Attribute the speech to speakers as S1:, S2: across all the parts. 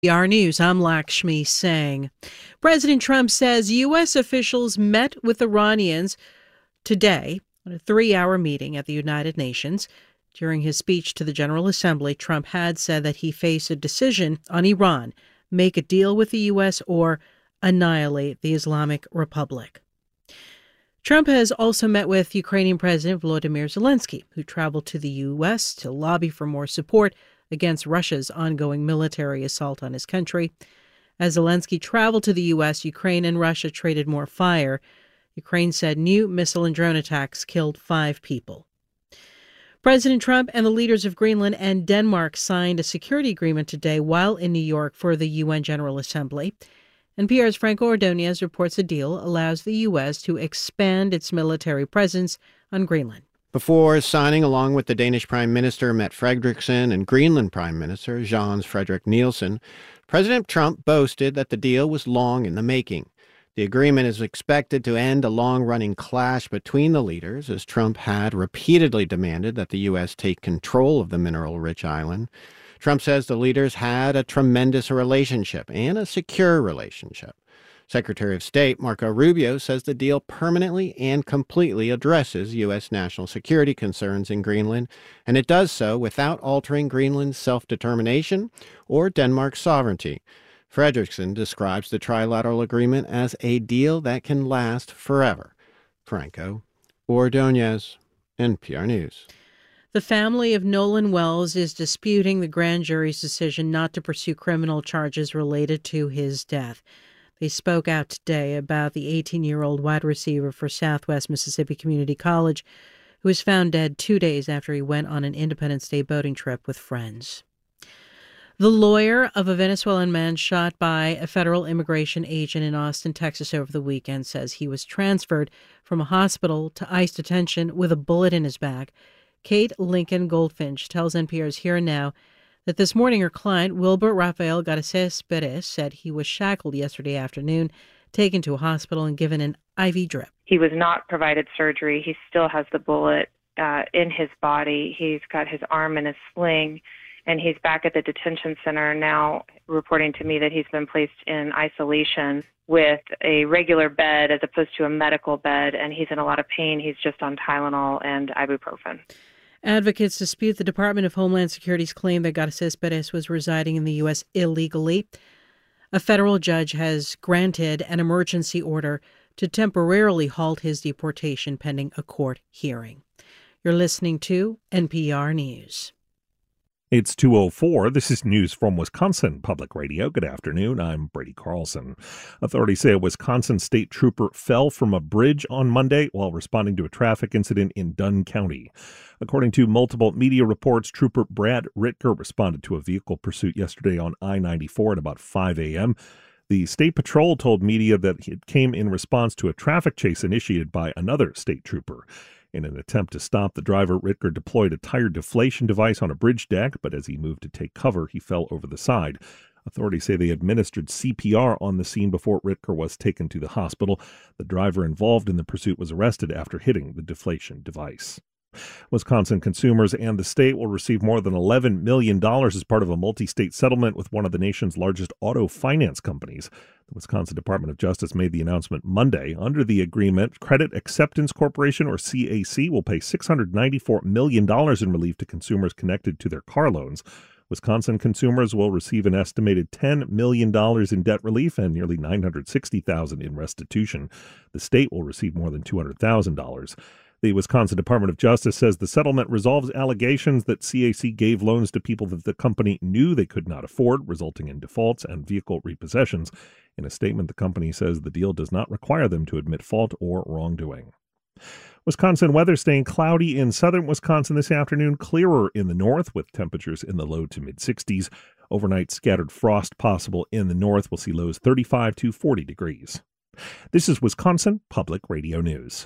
S1: NPR News, I'm Lakshmi Singh. President Trump says U.S. officials met with Iranians today on a 3-hour meeting at the United Nations. During his speech to the General Assembly, Trump had said that he faced a decision on Iran, make a deal with the U.S. or annihilate the Islamic Republic. Trump has also met with Ukrainian President Volodymyr Zelensky, who traveled to the U.S. to lobby for more support against Russia's ongoing military assault on his country. As Zelensky traveled to the U.S., Ukraine and Russia traded more fire. Ukraine said new missile and drone attacks killed 5 people. President Trump and the leaders of Greenland and Denmark signed a security agreement today while in New York for the UN General Assembly. NPR's Franco Ordonez reports the deal allows the U.S. to expand its military presence on Greenland.
S2: Before signing, along with the Danish Prime Minister Mette Frederiksen and Greenland Prime Minister Jens Frederik Nielsen, President Trump boasted that the deal was long in the making. The agreement is expected to end a long-running clash between the leaders, as Trump had repeatedly demanded that the U.S. take control of the mineral-rich island. Trump says the leaders had a tremendous relationship and a secure relationship. Secretary of State Marco Rubio says the deal permanently and completely addresses U.S. national security concerns in Greenland, and it does so without altering Greenland's self-determination or Denmark's sovereignty. Frederiksen describes the trilateral agreement as a deal that can last forever. Franco Ordonez, NPR News.
S1: The family of Nolan Wells is disputing the grand jury's decision not to pursue criminal charges related to his death. They spoke out today about the 18-year-old wide receiver for Southwest Mississippi Community College, who was found dead 2 days after he went on an Independence Day boating trip with friends. The lawyer of a Venezuelan man shot by a federal immigration agent in Austin, Texas over the weekend says he was transferred from a hospital to ICE detention with a bullet in his back. Kate Lincoln Goldfinch tells NPR's Here and Now that this morning her client, Wilbur Rafael Garces Perez, said he was shackled yesterday afternoon, taken to a hospital and given an IV drip.
S3: He was not provided surgery. He still has the bullet in his body. He's got his arm in a sling, and he's back at the detention center now reporting to me that he's been placed in isolation with a regular bed as opposed to a medical bed, and he's in a lot of pain. He's just on Tylenol and ibuprofen.
S1: Advocates dispute the Department of Homeland Security's claim that Garces Perez was residing in the U.S. illegally. A federal judge has granted an emergency order to temporarily halt his deportation pending a court hearing. You're listening to NPR News.
S4: It's 2:04. This is news from Wisconsin Public Radio. Good afternoon. I'm Brady Carlson. Authorities say a Wisconsin state trooper fell from a bridge on Monday while responding to a traffic incident in Dunn County. According to multiple media reports, Trooper Brad Ritker responded to a vehicle pursuit yesterday on I-94 at about 5 a.m. The State Patrol told media that it came in response to a traffic chase initiated by another state trooper. In an attempt to stop the driver, Ritker deployed a tire deflation device on a bridge deck, but as he moved to take cover, he fell over the side. Authorities say they administered CPR on the scene before Ritker was taken to the hospital. The driver involved in the pursuit was arrested after hitting the deflation device. Wisconsin consumers and the state will receive more than $11 million as part of a multi-state settlement with one of the nation's largest auto finance companies. The Wisconsin Department of Justice made the announcement Monday. Under the agreement, Credit Acceptance Corporation, or CAC, will pay $694 million in relief to consumers connected to their car loans. Wisconsin consumers will receive an estimated $10 million in debt relief and nearly $960,000 in restitution. The state will receive more than $200,000. The Wisconsin Department of Justice says the settlement resolves allegations that CAC gave loans to people that the company knew they could not afford, resulting in defaults and vehicle repossessions. In a statement, the company says the deal does not require them to admit fault or wrongdoing. Wisconsin weather staying cloudy in southern Wisconsin this afternoon, clearer in the north with temperatures in the low to mid-60s. Overnight scattered frost possible in the north. We'll see lows 35 to 40 degrees. This is Wisconsin Public Radio News.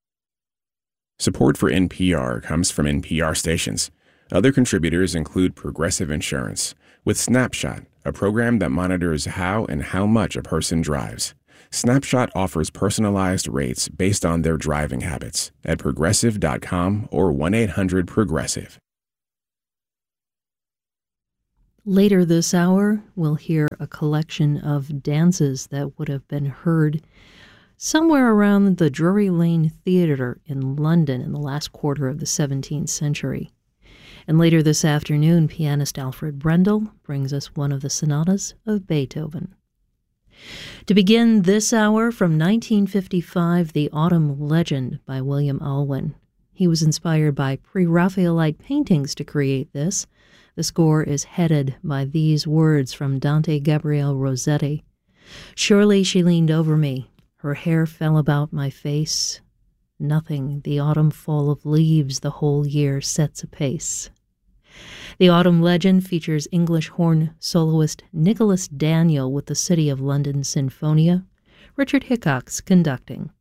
S5: Support for NPR comes from NPR stations. Other contributors include Progressive Insurance, with Snapshot, a program that monitors how and how much a person drives. Snapshot offers personalized rates based on their driving habits at Progressive.com or 1-800-PROGRESSIVE.
S6: Later this hour, we'll hear a collection of dances that would have been heard somewhere around the Drury Lane Theatre in London in the last quarter of the 17th century. And later this afternoon, pianist Alfred Brendel brings us one of the sonatas of Beethoven. To begin this hour, from 1955, The Autumn Legend by William Alwyn. He was inspired by pre-Raphaelite paintings to create this. The score is headed by these words from Dante Gabriel Rossetti. Surely she leaned over me. Her hair fell about my face. Nothing, the autumn fall of leaves the whole year sets apace. The Autumn Legend features English horn soloist Nicholas Daniel with the City of London Sinfonia, Richard Hickox conducting.